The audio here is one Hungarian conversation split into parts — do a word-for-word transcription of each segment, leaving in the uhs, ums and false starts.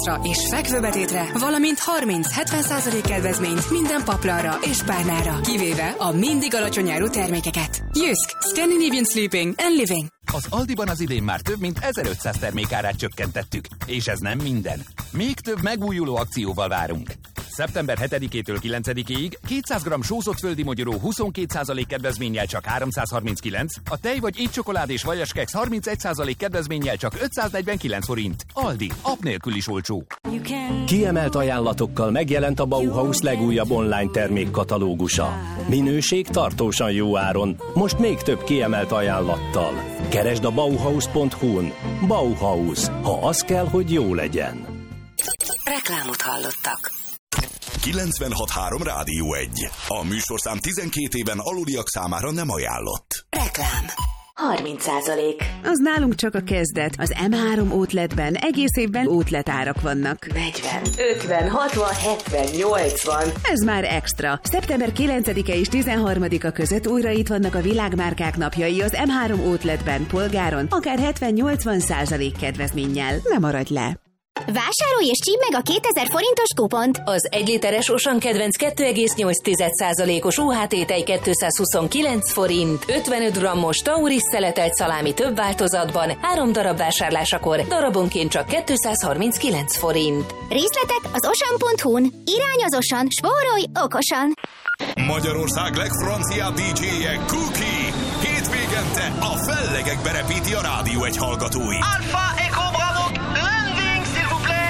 mattracra és fekvőbetétre, valamint harminc-hetven százalék kedvezményt minden paplanra és párnára, kivéve a mindig alacsony árú termékeket. Jysk, Scandinavian Sleeping and Living. Az Aldiban az idén már több mint ezerötszáz termékárát csökkentettük. És ez nem minden. Még több megújuló akcióval várunk. szeptember hetedikétől kilencedikéig kétszáz gramm sózott földi mogyoró huszonkét százalék kedvezménnyel csak háromszázharminckilenc, a tej vagy étcsokolád és vajaskeks harmincegy százalék kedvezménnyel csak ötszáznegyvenkilenc forint. Aldi, app nélkül is olcsó. Kiemelt ajánlatokkal megjelent a Bauhaus legújabb online termékkatalógusa. Minőség tartósan jó áron, most még több kiemelt ajánlattal. Keresd a bauhaus pont hu-n. Bauhaus, ha az kell, hogy jó legyen. Reklámot hallottak. kilencvenhat három Rádió egy. A műsorszám tizenkét éven aluliak számára nem ajánlott. Reklám. harminc százalék. Az nálunk csak a kezdet. Az em három Outletben egész évben outlet árak vannak. negyven, ötven, hatvan, hetven, nyolcvan. Ez már extra. szeptember kilencedike és tizenharmadika között újra itt vannak a világmárkák napjai az em három Outletben polgáron, akár hetven-nyolcvan százalék kedvezménnyel. Ne maradj le! Vásárolj és csípd meg a kétezer forintos kupont! Az egy literes Osan kedvenc kettő egész nyolc százalékos o há té tej kétszázhuszonkilenc forint, ötvenöt grammos Tauris szeletelt szalámi több változatban, három darab vásárlásakor darabonként csak kétszázharminckilenc forint. Részletek az osan pont hu-n. Irány az Osan, spórolj okosan! Magyarország legfranciább dé dzséje Cookie! Hétvégente a fellegekbe repíti a Rádió egy hallgatói. Alfa Echo Bravo!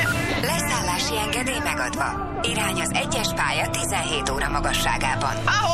Leszállási engedély megadva. Irány az egyes pálya tizenhét óra magasságában.